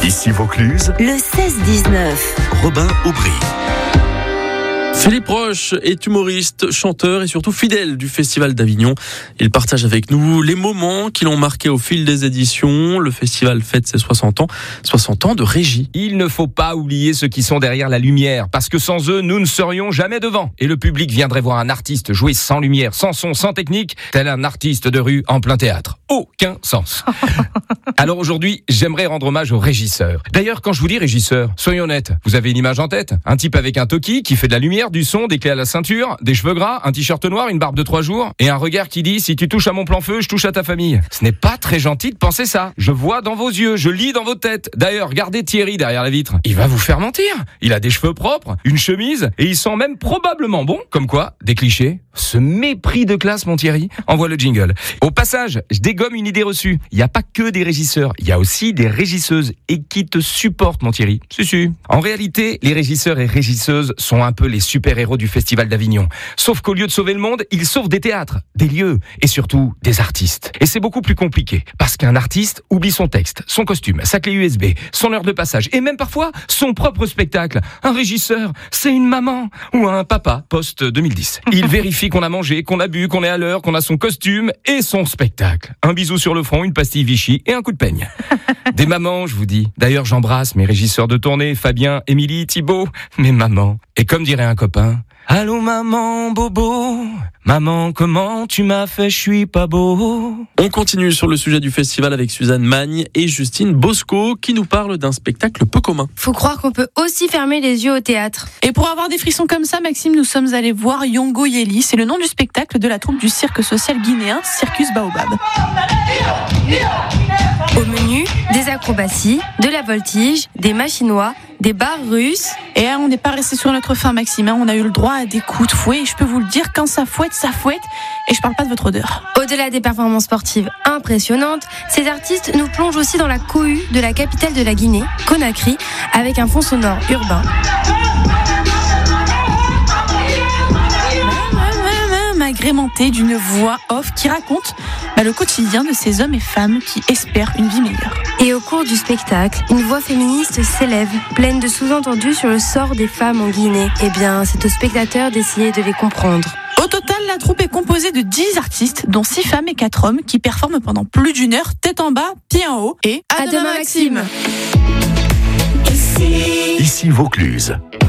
Ici Vaucluse, le 16-19. Robin Aubry. Philippe Roche est humoriste, chanteur et surtout fidèle du Festival d'Avignon. Il partage avec nous les moments qui l'ont marqué au fil des éditions. Le festival fête ses 60 ans de régie. Il ne faut pas oublier ceux qui sont derrière la lumière, parce que sans eux, nous ne serions jamais devant. Et le public viendrait voir un artiste jouer sans lumière, sans son, sans technique, tel un artiste de rue en plein théâtre. Aucun sens. Alors aujourd'hui, j'aimerais rendre hommage aux régisseurs. D'ailleurs, quand je vous dis régisseur, soyons honnêtes, vous avez une image en tête. Un type avec un toki qui fait de la lumière, du son, des clés à la ceinture, des cheveux gras, un t-shirt noir, une barbe de 3 jours et un regard qui dit « Si tu touches à mon plan feu, je touche à ta famille ». Ce n'est pas très gentil de penser ça. Je vois dans vos yeux, je lis dans vos têtes. D'ailleurs, regardez Thierry derrière la vitre. Il va vous faire mentir. Il a des cheveux propres, une chemise et il sent même probablement bon. Comme quoi, des clichés. Ce mépris de classe, mon Thierry. Envoie le jingle. Au passage, je dégomme une idée reçue. Il n'y a pas que des régisseurs, il y a aussi des régisseuses et qui te supportent, mon Thierry. Si. En réalité, les régisseurs et régisseuses sont un peu les super-héros du Festival d'Avignon. Sauf qu'au lieu de sauver le monde, ils sauvent des théâtres, des lieux et surtout des artistes. Et c'est beaucoup plus compliqué parce qu'un artiste oublie son texte, son costume, sa clé USB, son heure de passage et même parfois son propre spectacle. Un régisseur, c'est une maman ou un papa post-2010. Il vérifie qu'on a mangé, qu'on a bu, qu'on est à l'heure, qu'on a son costume et son spectacle. Un bisou sur le front, une pastille Vichy et un coup de peigne. Des mamans, je vous dis. D'ailleurs, j'embrasse mes régisseurs de tournée, Fabien, Émilie, Thibaut, mes mamans. Et comme dirait un copain, allô maman, bobo, maman, comment tu m'as fait, je suis pas beau. On continue sur le sujet du festival avec Suzanne Magne et Justine Bosco qui nous parlent d'un spectacle peu commun. Faut croire qu'on peut aussi fermer les yeux au théâtre. Et pour avoir des frissons comme ça, Maxime, nous sommes allés voir Yongo Yeli. C'est le nom du spectacle de la troupe du cirque social guinéen Circus Baobab. Au menu, des acrobaties, de la voltige, des machinois, des barres russes. Et on n'est pas resté sur notre faim, Maxime. On a eu le droit à des coups de fouet. Et je peux vous le dire, quand ça fouette, ça fouette. Et je parle pas de votre odeur. Au-delà des performances sportives impressionnantes, ces artistes nous plongent aussi dans la cohue de la capitale de la Guinée, Conakry, avec un fond sonore urbain. Agrémenté d'une voix off qui raconte le quotidien de ces hommes et femmes qui espèrent une vie meilleure. Et au cours du spectacle, une voix féministe s'élève, pleine de sous-entendus sur le sort des femmes en Guinée. Eh bien, c'est aux spectateurs d'essayer de les comprendre. Au total, la troupe est composée de 10 artistes, dont 6 femmes et 4 hommes, qui performent pendant plus d'une heure, tête en bas, pied en haut. Et à demain, Maxime. Ici Vaucluse.